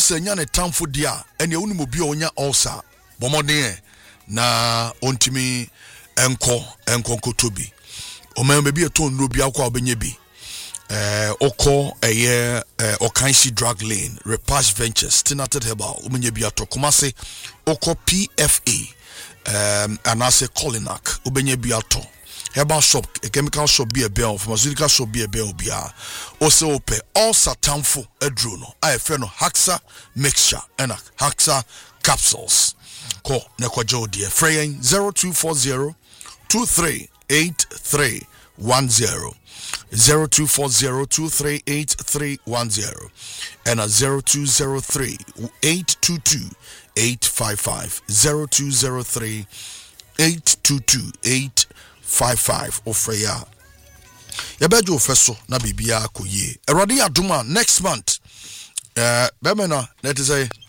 ulcer nya ne tamfo dia ene ewunu mo bi onya ulcer bomodin na ontimi enko tobi o man be a ton no bi akwa obenye bi oko eye Okanshi Drug Lane Repash Ventures Tinated Herbal obenye bi atokomase oko PFA and I say Colinac obenye bi ato herbal shop a chemical shop be a bell pharmaceutical shop be a bell bia also ope all satamfo edruno I feno Haxa mixture and Haxa capsules call nekwajo dear Freyan 0240 238310 0240-238310 and 0203-822-855 0203-822-855 Ofreya Yabejo Feso na bibia koye Eradi Aduma next month Bemena let us say